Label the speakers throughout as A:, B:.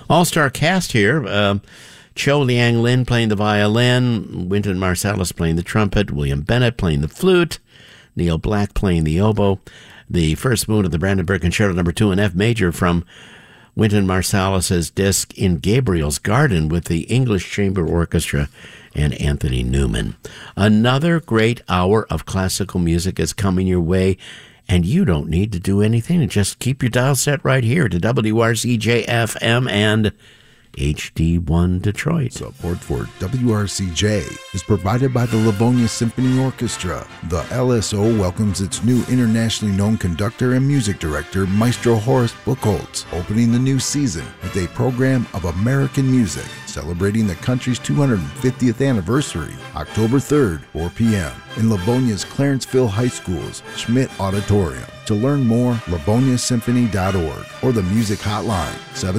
A: All-star cast here. Cho Liang Lin playing the violin, Wynton Marsalis playing the trumpet, William Bennett playing the flute, Neil Black playing the oboe. The first movement of the Brandenburg Concerto No. 2 in F major from Wynton Marsalis' disc In Gabriel's Garden with the English Chamber Orchestra and Anthony Newman. Another great hour of classical music is coming your way, and you don't need to do anything. Just keep your dial set right here to WRCJ-FM and HD1 Detroit.
B: Support for WRCJ is provided by the Livonia Symphony Orchestra. The LSO welcomes its new internationally known conductor and music director, Maestro Horace Buchholz, opening the new season with a program of American music celebrating the country's 250th anniversary, October 3rd, 4 p.m. in Livonia's Clarenceville High School's Schmidt Auditorium. To learn more, livoniasymphony.org or the music hotline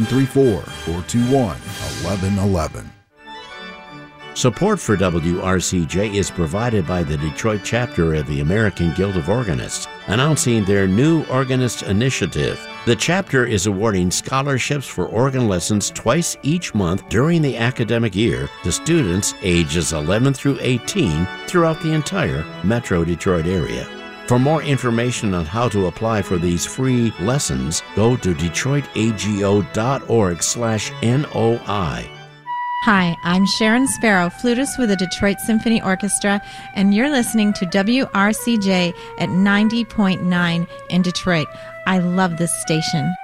B: 734-421-1111.
A: Support for WRCJ is provided by the Detroit chapter of the American Guild of Organists, announcing their new Organist Initiative. The chapter is awarding scholarships for organ lessons twice each month during the academic year to students ages 11 through 18 throughout the entire Metro Detroit area. For more information on how to apply for these free lessons, go to detroitago.org/NOI.
C: Hi, I'm Sharon Sparrow, flutist with the Detroit Symphony Orchestra, and you're listening to WRCJ at 90.9 in Detroit. I love this station.